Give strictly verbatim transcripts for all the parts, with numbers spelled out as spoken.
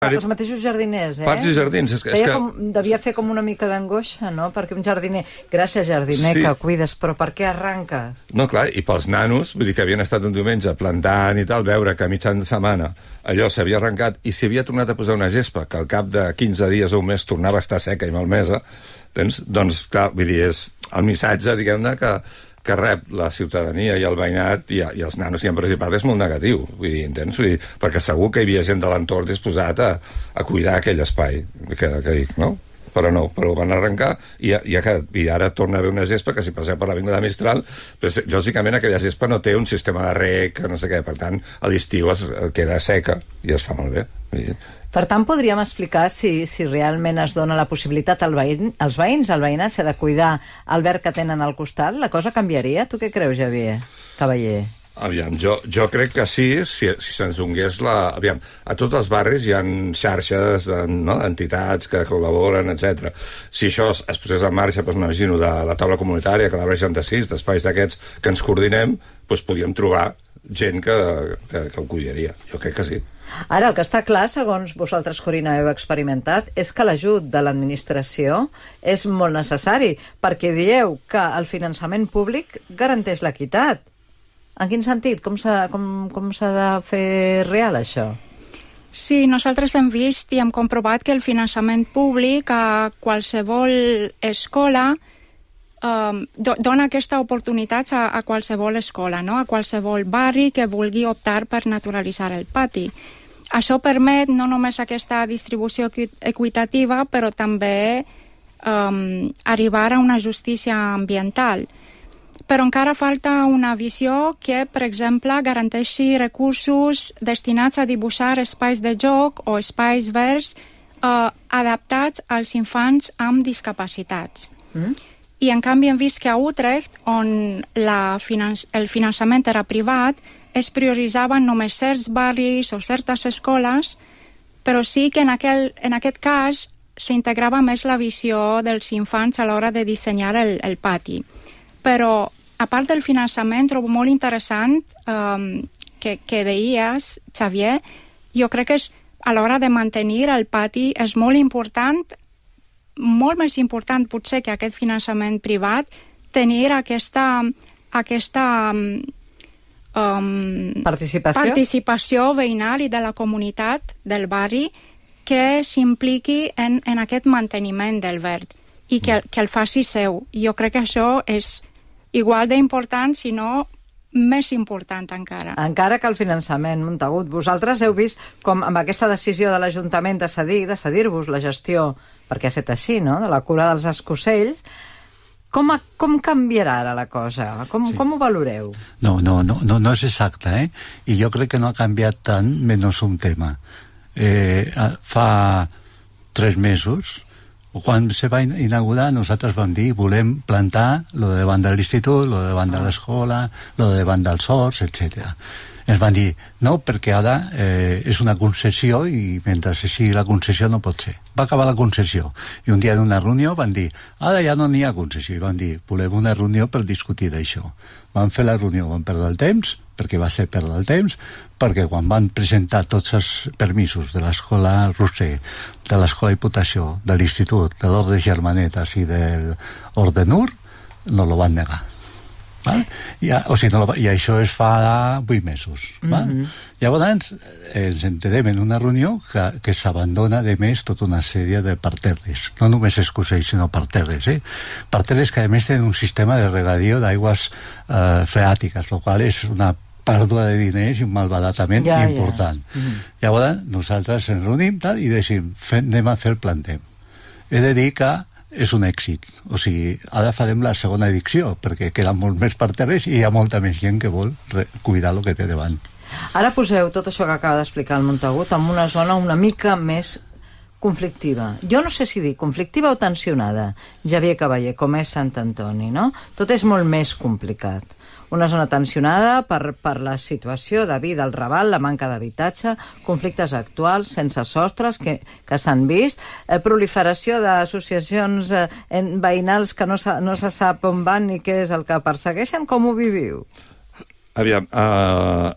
els mateixos jardiners, eh? Parcs i jardins. És que, és que... Com, devia fer com una mica d'angoixa, no? Perquè un jardiner... Gràcies, jardiner, sí. que cuides, però per què arranques? No, clar, i pels nanos, vull dir que havien estat un diumenge plantant i tal, veure que a mitjan de setmana allò s'havia arrencat i s'hi havia tornat a posar una gespa, que al cap de quinze dies o un mes tornava a estar seca i malmesa, doncs, doncs clar, vull dir, és el missatge, diguem-ne, que que rep la ciutadania i el veïnat i, i els nanos i en Principat és molt negatiu, vull dir, entens? Vull dir, perquè segur que hi havia gent de l'entorn disposat a, a cuidar aquell espai, que, que dic, no? Però no, però ho van arrencar i, i, i ara torna a haver una gespa que si passeu per l'Avinguda Mistral, però, lògicament aquella gespa no té un sistema de rec, no sé què, per tant, a l'estiu es queda seca i es fa molt bé. Vull dir. Per tant, podríem explicar si, si realment es dona la possibilitat al veïn, als veïns, al veïnatge, de cuidar el verd que tenen al costat, la cosa canviaria? Tu què creus, Xavier Cavaller? Aviam, jo, jo crec que sí, si, si se'ns donés la... Aviam, a tots els barris hi ha xarxes d'entitats no, que col·laboren, etcètera. Si això es, es posés en marxa, doncs m'imagino, de la taula comunitària, que la seixanta-sis, d'espais d'aquests que ens coordinem, doncs podríem trobar gent que, que, que ho cuidaria. Jo crec que sí. Ara, el que està clar, segons vosaltres, Corina, heu experimentat, és que l'ajut de l'administració és molt necessari, perquè dieu que el finançament públic garanteix l'equitat. En quin sentit? Com s'ha com, com s'ha de fer real, això? Sí, nosaltres hem vist i hem comprovat que el finançament públic a qualsevol escola um, do, dona aquesta oportunitat a, a qualsevol escola, no? A qualsevol barri que vulgui optar per naturalitzar el pati. Això permet no només aquesta distribució equitativa, però també um, arribar a una justícia ambiental. Però encara falta una visió que, per exemple, garanteixi recursos destinats a dibuixar espais de joc o espais verds uh, adaptats als infants amb discapacitats. Mm. I, en canvi, hem vist que a Utrecht, on la finan- el finançament era privat, es prioritzaven només certs barris o certes escoles, però sí que en, aquel, en aquest cas s'integrava més la visió dels infants a l'hora de dissenyar el, el pati. Però, a part del finançament, trobo molt interessant um, que, que deies, Xavier, jo crec que és, a l'hora de mantenir el pati és molt important, molt més important potser que aquest finançament privat, tenir aquesta, aquesta um, participació? participació veïnal i de la comunitat del barri que s'impliqui en, en aquest manteniment del verd i que, que el faci seu. Jo crec que això és igual d'important, si no més important encara. Encara que el finançament, Montagut. Vosaltres heu vist com amb aquesta decisió de l'Ajuntament de cedir, de cedir-vos la gestió, perquè ha estat així, no?, de la cura dels escocells, com, a, com canviarà ara la cosa? Com, sí. com ho valoreu? No, no, no, no, no és exacte, eh? I jo crec que no ha canviat tant, menys un tema. Eh, fa tres mesos, quan se va inaugurar, nosaltres vam dir volem plantar lo de davant de l'institut, lo de davant de l'escola, lo de davant dels horts, etcètera. Ens van dir, no, perquè ara eh, és una concessió i mentre sigui la concessió no pot ser. Va acabar la concessió i un dia d'una reunió van dir, ara ja no n'hi ha concessió, i van dir, volem una reunió per discutir d'això. Van fer la reunió, van perdre el temps, perquè va ser perdre el temps, perquè quan van presentar tots els permisos de l'escola Roser, de l'escola Diputació, de l'institut, de l'Orde de Germanetes i de l'Orde Nur, no lo van negar. Val? I, o sigui, no, i això es fa vuit mesos. Val? Mm-hmm. Llavors ens entenem en una reunió que, que s'abandona de més tota una sèrie de parterres, no només escocells sinó parterres, eh? Parterres que a més tenen un sistema de regadío d'aigües eh, freàtiques, el qual és una pèrdua de diners i un malbaratament ja, important. Ja. Mm-hmm. Llavors nosaltres ens reunim tal, i decidim, fem, anem a fer el plantem. He de dir que és un èxit. O sigui, ara farem la segona edició, perquè queden molts més parterres i hi ha molta més gent que vol cuidar el que té davant. Ara poseu tot això que acaba d'explicar el Montagut en una zona una mica més conflictiva. Jo no sé si dir conflictiva o tensionada, Xavier Cavaller, com és Sant Antoni, no? Tot és molt més complicat. Una zona tensionada per, per la situació de vida al Raval, la manca d'habitatge, conflictes actuals, sense sostres, que, que s'han vist, eh, proliferació d'associacions eh, veïnals que no, sa, no se sap on van ni què és el que persegueixen. Com ho viviu? Aviam, uh,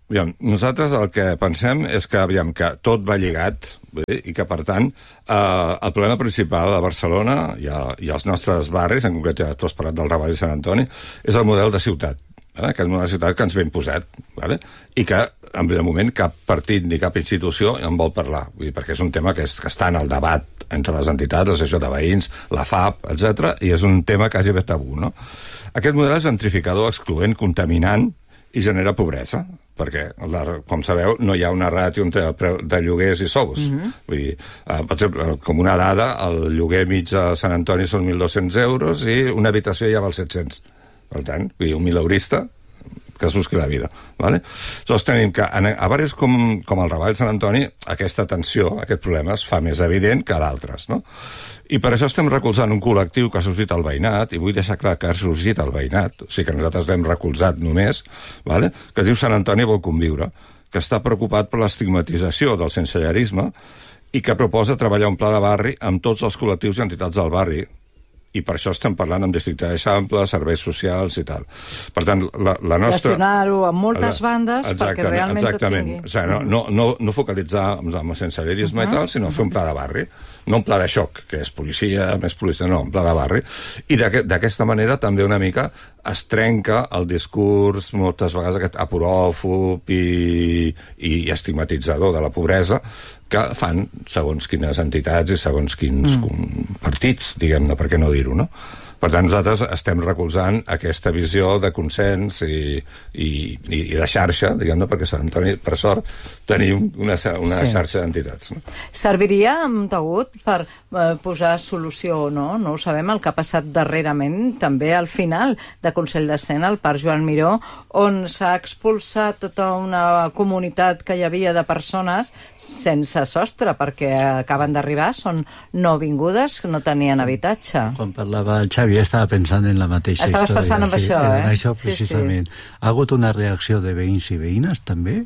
Aviam, nosaltres el que pensem és que, aviam, que tot va lligat, bé, i que, per tant, eh, el problema principal a Barcelona i, a, i als nostres barris, en concret, ja tu has parlat del Raval i Sant Antoni, és el model de ciutat. Eh? Aquest model de ciutat que ens ve imposat, vale? I que, en de moment, cap partit ni cap institució en vol parlar, vull dir, perquè és un tema que, és, que està en el debat entre les entitats, l'associació de veïns, la F A P, etcètera, i és un tema quasi bé tabú, no? Aquest model és gentrificador, excloent, contaminant i genera pobresa, perquè, la, com sabeu, no hi ha una ràtio entre el preu de lloguers i sous. Mm-hmm. Vull dir, eh, per exemple, com una dada, el lloguer mig a Sant Antoni són mil dos-cents euros i una habitació ja val set-cents. Per tant, vull dir, un mileurista que es busqui la vida. Vale? Llavors tenim que a, a barris com, com el Raval i Sant Antoni aquesta tensió, aquest problema es fa més evident que a d'altres, no? I per això estem recolzant un col·lectiu que ha sorgit al veïnat, i vull deixar clar que ha sorgit al veïnat, o sigui que nosaltres l'hem recolzat només, vale? Que es diu Sant Antoni vol conviure, que està preocupat per l'estigmatització del sensellarisme i que proposa treballar un pla de barri amb tots els col·lectius i entitats del barri, i per això estem parlant amb districte d'Eixample, serveis socials i tal. Per tant, la, la nostra... Gestionar-ho amb moltes bandes perquè realment exactament. tot tingui... O sigui, no, no, no, no focalitzar amb el sensellarisme uh-huh. i tal, sinó fer un pla de barri. No un pla de xoc, que és policia, més policia, no, un pla de barri. I d'aquesta manera també una mica es trenca el discurs, moltes vegades aquest aporòfob i, i estigmatitzador de la pobresa, que fan segons quines entitats i segons quins mm. partits, diguem-ne, per què no dir-ho, no? Per tant, nosaltres estem recolzant aquesta visió de consens i, i, i de xarxa, diguem-ne, perquè Sant Antoni, per sort, tenim una, una sí. xarxa d'entitats. No? Serviria, Montagut, per eh, posar solució o no? No ho sabem, el que ha passat darrerament, també al final de Consell de Cent, al Parc Joan Miró, on s'ha expulsat tota una comunitat que hi havia de persones sense sostre, perquè acaben d'arribar, són nouvingudes, no tenien habitatge. Quan parlava el Xavi, estava pensant en la mateixa Estaves història. Estaves pensant en sí, això, eh? En això, precisament. Sí, sí. Ha hagut una reacció de veïns i veïnes, també,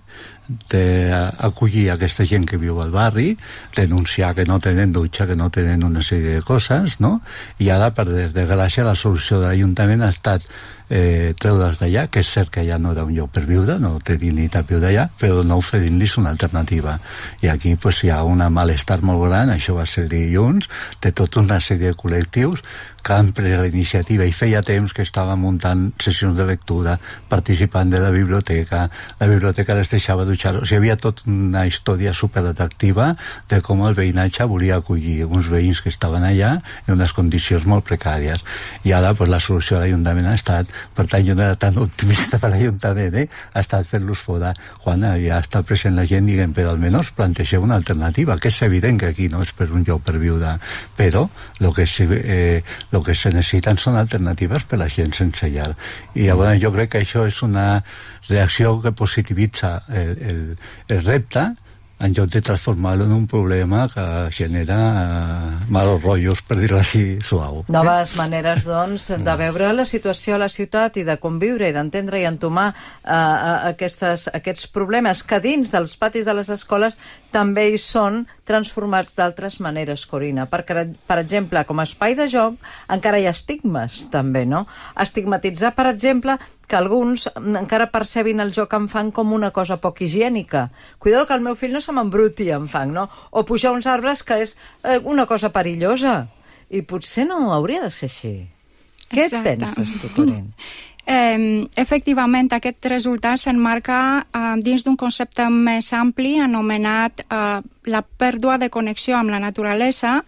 d'acollir aquesta gent que viu al barri, denunciar que no tenen dutxa, que no tenen una sèrie de coses, no? I ara, per desgràcia, la solució de l'Ajuntament ha estat eh, treure's d'allà, que és cert que ja no era un lloc per viure, no té dignitat viure allà, però no oferint-los una alternativa. I aquí pues, hi ha un malestar molt gran, això va ser dilluns, de tota una sèrie de col·lectius que han pres la iniciativa i feia temps que estaven muntant sessions de lectura, participant de la biblioteca, la biblioteca les deixava dutxar, o sigui, hi havia tota una història superatractiva de com el veïnatge volia acollir uns veïns que estaven allà en unes condicions molt precàries. I ara pues, la solució de l'Ajuntament ha estat, per tant jo no era tan optimista per l'Ajuntament, eh? ha estat fer-los fora, quan ja està present la gent, diguem, però almenys plantegeu una alternativa, que és evident que aquí no és per un lloc per viure, però el que se, eh, el que se necessiten són alternatives per a la gent sense llar. I llavors jo crec que això és una reacció que positivitza el, el, el repte en lloc de transformar-lo en un problema que genera uh, malos rotllos, per dir-ho així, suau. Noves maneres, doncs, de veure la situació a la ciutat i de conviure i d'entendre i entomar uh, aquestes, aquests problemes que dins dels patis de les escoles també hi són transformats d'altres maneres, Corina. Perquè, per exemple, com a espai de joc encara hi ha estigmes, també, no? Estigmatitzar, per exemple, que alguns encara percebin el joc amb fang com una cosa poc higiènica. Cuidado que el meu fill no se m'embruti amb fang, no? O pujar uns arbres, que és eh, una cosa perillosa. I potser no hauria de ser així. Què et penses, tu, Corin? Eh, efectivament, aquest resultat s'enmarca eh, dins d'un concepte més ampli anomenat eh, la pèrdua de connexió amb la naturalesa,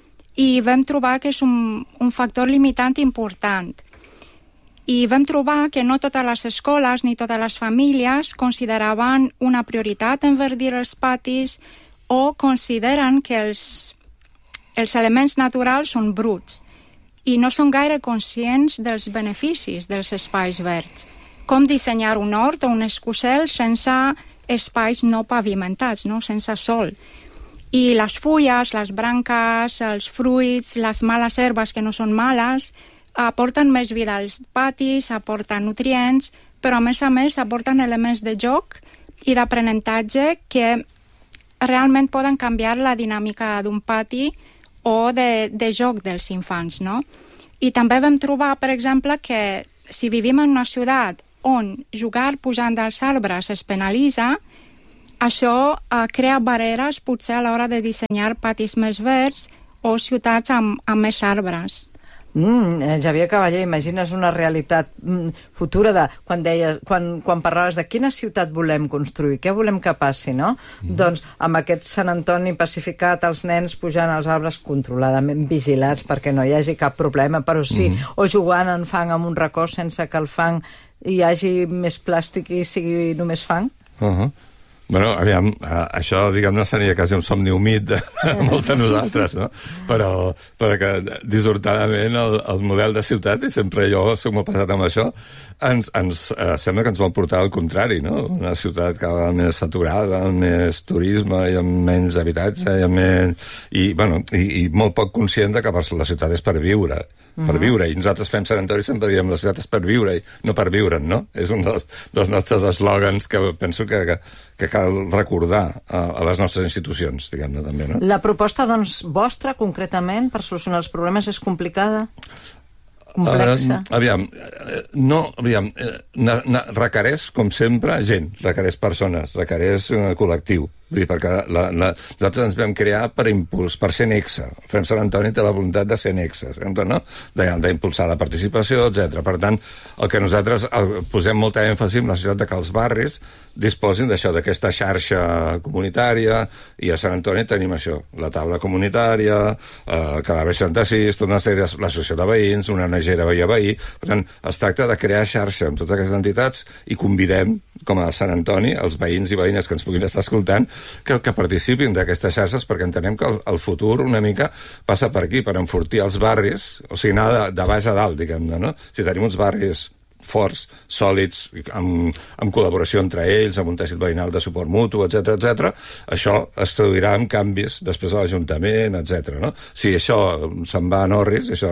i vam trobar que és un, un factor limitant important. I vam trobar que no totes les escoles ni totes les famílies consideraven una prioritat enverdir els patis o consideren que els, els elements naturals són bruts i no són gaire conscients dels beneficis dels espais verds. Com dissenyar un hort o un escussel sense espais no pavimentats, no? Sense sol. I les fulles, les branques, els fruits, les males herbes que no són males, aporten més vida als patis, aporten nutrients, però a més a més aporten elements de joc i d'aprenentatge que realment poden canviar la dinàmica d'un pati o de, de joc dels infants, no? I també vam trobar, per exemple, que si vivim en una ciutat on jugar pujant dels arbres es penalitza, això eh, crea barreres potser a l'hora de dissenyar patis més verds o ciutats amb, amb més arbres. Mm, eh, Xavier Cavaller, imagines una realitat mm, futura de quan deies, quan, quan parlaves de quina ciutat volem construir, què volem que passi, no? Mm. Doncs amb aquest Sant Antoni pacificat, els nens pujant als arbres controladament vigilats perquè no hi hagi cap problema, però sí, mm. o jugant en fang amb un racó sense que el fang hi hagi més plàstic i sigui només fang. Uh-huh. Bueno, aviam, això, diguem-ne, seria quasi un somni humit de molts de nosaltres, no? Però, però que, dissortadament, el, el model de ciutat, i sempre jo soc molt passat amb això, ens, ens eh, sembla que ens vol portar al contrari, no? Una ciutat cada vegada més saturada, amb més turisme i amb menys habitatge, i, amb menys, i, bueno, i, i molt poc conscient de que la ciutat és per viure, per uh-huh. viure, i nosaltres fem Sant Antoni sempre diem la ciutat és per viure, i no per viure'n, no? És un dels, dels nostres eslògans que penso que, que, que cal recordar a, a les nostres institucions, diguem-ne, també, no? La proposta, doncs, vostra, concretament, per solucionar els problemes és complicada? Complexa? Uh, aviam, no, aviam, na, na, requereix, com sempre, gent, requereix persones, requereix uh, col·lectiu. Vull dir, perquè la, la, nosaltres ens vam crear per impuls, per ser nexe. Fem Sant Antoni té la voluntat de ser nexe, no? D'impulsar la participació, etcètera. Per tant, el que nosaltres el, posem molta èmfasi en la necessitat de que els barris disposin d'això, d'aquesta xarxa comunitària, i a Sant Antoni tenim això, la taula comunitària, eh, cada seixanta-sis, tota una sèrie de l'associació de veïns, una O N G de veí a veí. Per tant, es tracta de crear xarxa amb totes aquestes entitats i convidem, com a Sant Antoni, els veïns i veïnes que ens puguin estar escoltant, que, que participin d'aquestes xarxes, perquè entenem que el, el futur una mica passa per aquí, per enfortir els barris, o sigui, anar de, de baix a dalt, diguem-ne, no? Si tenim uns barris forts, sòlids, amb, amb col·laboració entre ells, amb un teixit veïnal de suport mutu, etcètera, etcètera, això es traduirà en canvis després a l'Ajuntament, etcètera, no? Si això se'n va a Norris, això,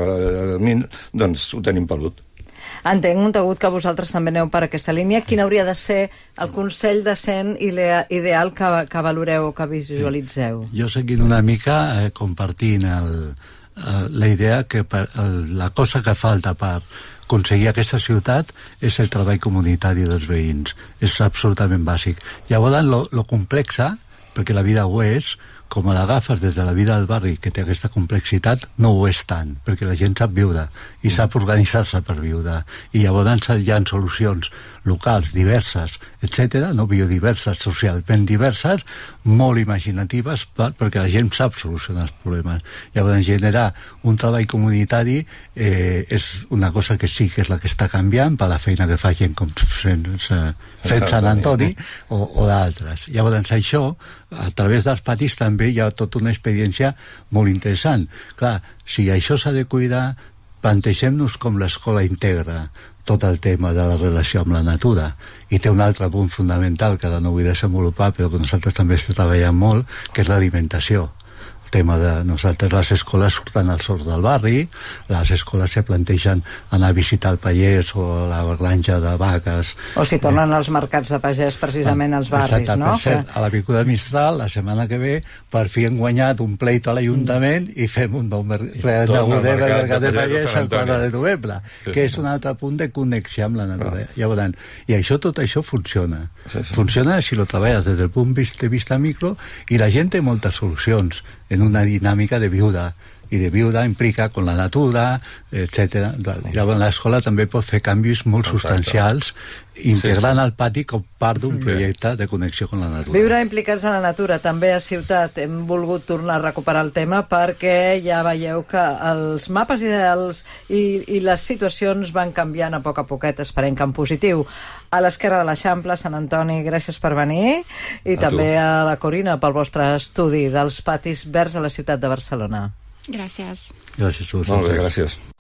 doncs ho tenim pelut. Entenc, Montagut, que vosaltres també aneu per aquesta línia. Quin hauria de ser el consell decent i ideal que, que valoreu o que visualitzeu? Jo seguint una mica eh, compartint el, el, la idea que per, el, la cosa que falta per aconseguir aquesta ciutat és el treball comunitari dels veïns. És absolutament bàsic. Llavors, lo, lo complexa, perquè la vida ho és, com l'agafes des de la vida del barri, que té aquesta complexitat, no ho és tant, perquè la gent sap viure i sap organitzar-se per viure. I llavors hi ha solucions locals diverses, etcètera, no biodiverses, socialment diverses, molt imaginatives, per, perquè la gent sap solucionar els problemes. Llavors, generar un treball comunitari eh, és una cosa que sí que és la que està canviant per la feina que fa gent com fent, fent Sant Antoni o, o d'altres. Llavors, això, a través dels patis també hi ha tota una experiència molt interessant. Clar, si això s'ha de cuidar, plantegem-nos com l'escola integra tot el tema de la relació amb la natura, i té un altre punt fundamental que ara no vull desenvolupar, però que nosaltres també estem treballant molt, que és l'alimentació. El tema de nosaltres, les escoles surten als sorts del barri, les escoles se plantegen anar a visitar el pagès o la granja de vaques. O si tornen eh. als mercats de pagès precisament als barris, exacte, no? Per cert, a l'Avinguda Mistral, la setmana que ve, per fi hem guanyat un pleit a l'Ajuntament mm. i fem un nou mercat de mercat de pagès al quatre de novembre, sí, que sí. És un altre punt de connexió amb la natura. Ah. Llavors, i això, tot això funciona. Sí, sí. Funciona si lo treballes des del punt de vista micro, i la gent té moltes solucions en una dinàmica de viure, i de viure implica con la natura, etcètera. Llavors l'escola també pot fer canvis molt substancials, integrant el pati com part d'un projecte de connexió amb la natura. Viure implicats en la natura, també a ciutat. Hem volgut tornar a recuperar el tema perquè ja veieu que els mapes i, els, i, i les situacions van canviant a poc a poquet, esperem que en positiu. A l'esquerra de l'Eixample, Sant Antoni, gràcies per venir, i a també tu. A la Corina pel vostre estudi dels patis verds a la ciutat de Barcelona. Gràcies. Gràcies, Urs. Molt bé, gràcies.